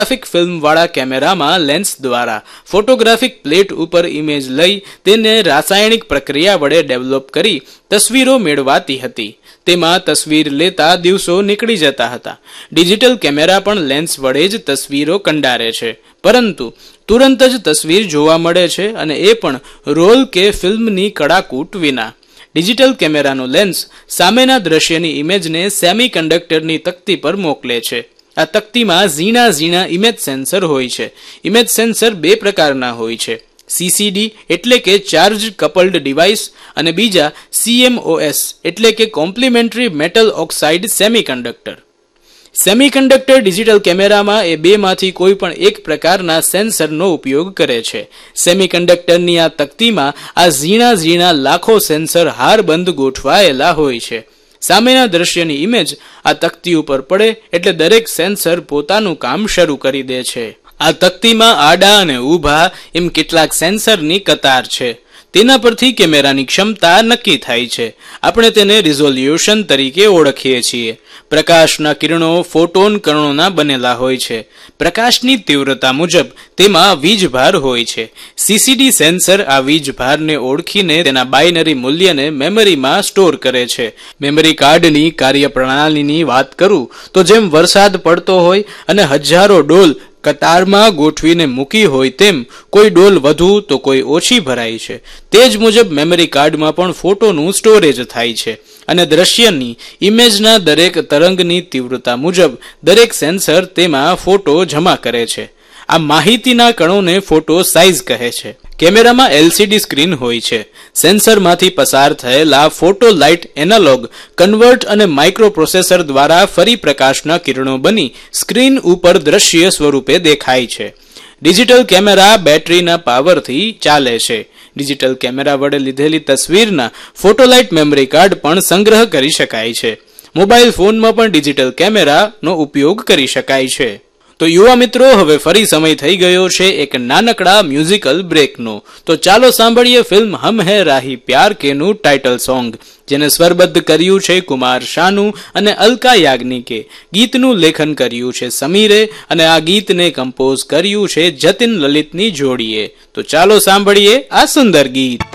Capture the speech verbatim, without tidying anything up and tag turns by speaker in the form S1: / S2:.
S1: Photographic film वाला camera में lens द्वारा फोटोग्राफिक प्लेट ऊपर इमेज लई तेने रासायणिक प्रक्रिया वडे डेवलप करी तस्वीरों मेळवाती हती। तेमां तस्वीर लेता दिवसों निकળી जता हता। डिजिटल कैमेरा पण लेंस वडे ज तस्वीरों कंडारे छे, परंतु तुरंत ज तस्वीर जोवा मळे छे अने ए पण रोल के फिल्मनी कड़ाकूट विना। डिजिटल कैमेरानो लेंस सामेना दृश्यनी इमेजने सेमीकंडक्टरनी तकती पर मोकले छे। आ तकतीमां झीणा झीणा इमेज सेंसर होय छे। इमेज सेंसर बे प्रकारना होय छे, सीसीडी एटले के चार्ज कपल्ड डिवाइस अने बीजा सीएमओएस एटले के complementary metal oxide semiconductor. Semiconductor digital camera में ए बे मांथी कोई पण एक प्रकारना सेंसर नो उपयोग करे छे। सेमीकंडक्टरनी आ तकतीमां आ झीणा झीणा लाखों सेंसर हारबंध गोठवायेला होय छे। सामेना दृश्यनी इमेज आ तकती उपर पड़े एटले दरेक सेंसर पोतानुं काम शरू करी दे छे। आ तकतीमां आडा अने ऊभा एम કેટલાક સેન્સરની કતાર છે। તેના પરથી કેમેરાની ક્ષમતા નક્કી થાય છે। આપણે તેને રિઝોલ્યુશન તરીકે ઓળખીએ છીએ। પ્રકાશના કિરણો ફોટોન કણોના બનેલા હોય છે। પ્રકાશની તીવ્રતા મુજબ તેમાં વીજભાર હોય છે। સીસીડી સેન્સર આ વીજભારને ઓળખીને તેના બાઇનરી મૂલ્યને મેમરીમાં સ્ટોર કરે છે। મેમરી કાર્ડની કાર્યપ્રણાલીની વાત કરું તો જેમ વરસાદ પડતો હોય અને હજારો ડોલ कतार में गोठवीने मूकी होय तेम कोई डोल वधु तो कोई ओछी भराई छे। तेज मुजब मेमरी कार्ड में पण फोटोनुं स्टोरेज थाय छे अने दृश्यनी इमेजना दरेक तरंगनी तीव्रता मुजब दरेक सेंसर तेमां फोटो जमा करे छे। आ माहितीना कणोने फोटो साइज कहे छे। कैमेरा में एलसीडी स्क्रीन होय छे। सेंसर मांथी पसार थयेला फोटो लाइट एनालॉग कन्वर्ट अने माइक्रो प्रोसेसर द्वारा फरी प्रकाशना किरणों बनी स्क्रीन उपर दृश्य स्वरूपे देखाय छे। डिजिटल कैमेरा बेटरीना पावरथी चाले छे। डिजिटल कैमेरा वडे लीधेली तस्वीरना फोटोलाइट मेमरी कार्ड पण संग्रह करी शकाय छे। मोबाइल फोन में पण डिजिटल कैमेरा नो उपयोग करी शकाय छे। तो युवा मित्रों हवे फरी समय थई गयो छे एक नानकड़ा म्यूजिकल ब्रेक नो। तो चालो सांभळीए फिल्म हम है राही प्यार के नु टाइटल सॉन्ग, जेने स्वरबद्ध कर्यु छे कुमार शानू अने अलका याग्निके। गीतनु लेखन कर्यु छे समीरे अने आ गीत ने कंपोज कर्यु छे जतिन ललितनी जोड़ीए। तो चालो सांभळीए आ सुंदर गीत।